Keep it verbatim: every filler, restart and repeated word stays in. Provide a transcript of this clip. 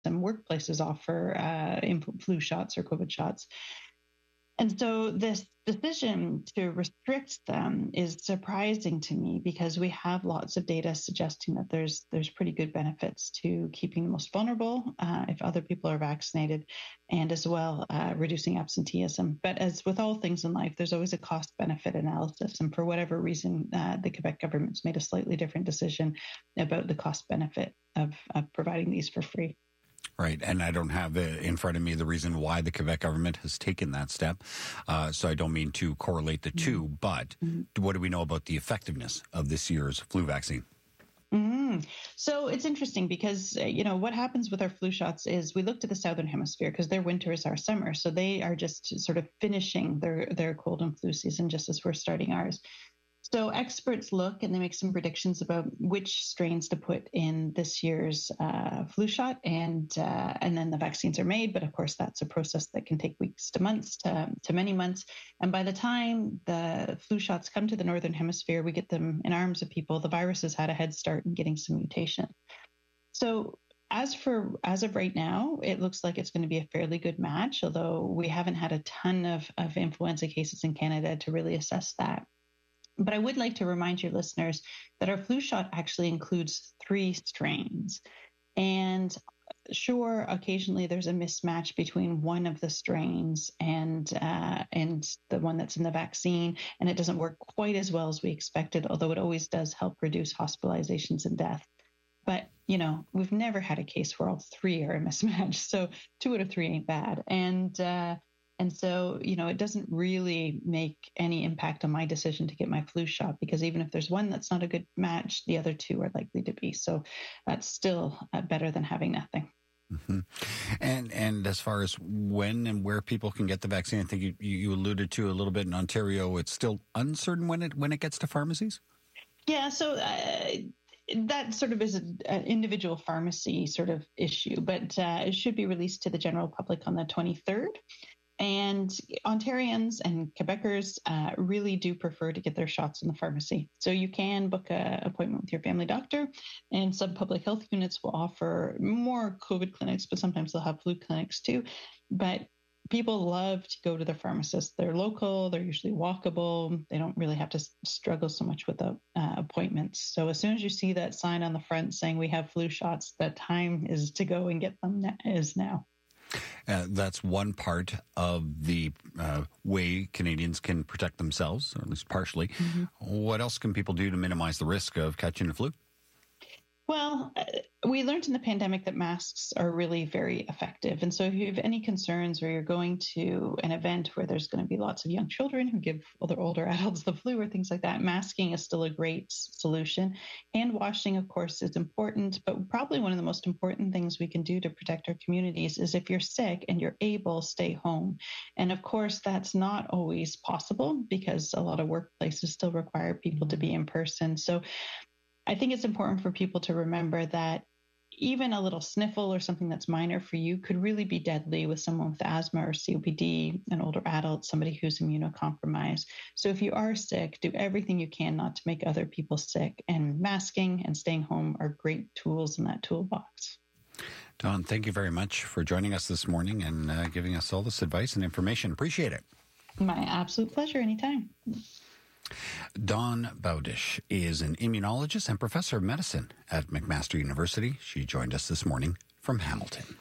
some workplaces offer uh, flu shots or COVID shots. And so this decision to restrict them is surprising to me because we have lots of data suggesting that there's there's pretty good benefits to keeping the most vulnerable uh, if other people are vaccinated, and as well uh, reducing absenteeism. But as with all things in life, there's always a cost-benefit analysis. And for whatever reason, uh, the Quebec government's made a slightly different decision about the cost-benefit of, of providing these for free. Right, and I don't have uh, in front of me the reason why the Quebec government has taken that step, uh, so I don't mean to correlate the two, mm-hmm. but mm-hmm. what do we know about the effectiveness of this year's flu vaccine? Mm-hmm. So it's interesting because, uh, you know, what happens with our flu shots is we look to the Southern Hemisphere because their winter is our summer, so they are just sort of finishing their, their cold and flu season just as we're starting ours. So experts look and they make some predictions about which strains to put in this year's uh, flu shot, and uh, and then the vaccines are made. But of course, that's a process that can take weeks to months to, to many months. And by the time the flu shots come to the Northern Hemisphere, we get them in arms of people. The virus has had a head start in getting some mutation. So as for as of right now, it looks like it's going to be a fairly good match, although we haven't had a ton of, of influenza cases in Canada to really assess that. But I would like to remind your listeners that our flu shot actually includes three strains. And sure, occasionally there's a mismatch between one of the strains and uh, and the one that's in the vaccine, and it doesn't work quite as well as we expected, although it always does help reduce hospitalizations and death. But, you know, we've never had a case where all three are a mismatch. So two out of three ain't bad. And uh And so, you know, it doesn't really make any impact on my decision to get my flu shot, because even if there's one that's not a good match, the other two are likely to be. So that's still uh, better than having nothing. Mm-hmm. And and as far as when and where people can get the vaccine, I think you, you alluded to a little bit in Ontario, it's still uncertain when it when it gets to pharmacies? Yeah, so uh, that sort of is an individual pharmacy sort of issue, but uh, it should be released to the general public on the twenty-third. And Ontarians and Quebecers uh, really do prefer to get their shots in the pharmacy. So you can book an appointment with your family doctor, and some public health units will offer more COVID clinics, but sometimes they'll have flu clinics too. But people love to go to their pharmacist. They're local, they're usually walkable. They don't really have to struggle so much with the uh, appointments. So as soon as you see that sign on the front saying we have flu shots, the time is to go and get them is now. Uh, that's one part of the uh, way Canadians can protect themselves, or at least partially. Mm-hmm. What else can people do to minimize the risk of catching the flu? Well, uh, we learned in the pandemic that masks are really very effective. And so if you have any concerns, or you're going to an event where there's going to be lots of young children who give other older adults the flu or things like that, masking is still a great solution. Hand washing, of course, is important, but probably one of the most important things we can do to protect our communities is if you're sick and you're able, stay home. And of course, that's not always possible because a lot of workplaces still require people to be in person. So I think it's important for people to remember that even a little sniffle or something that's minor for you could really be deadly with someone with asthma or C O P D, an older adult, somebody who's immunocompromised. So if you are sick, do everything you can not to make other people sick. And masking and staying home are great tools in that toolbox. Dawn, thank you very much for joining us this morning and uh, giving us all this advice and information. Appreciate it. My absolute pleasure. Anytime. Dawn Bowdish is an immunologist and professor of medicine at McMaster University. She joined us this morning from Hamilton.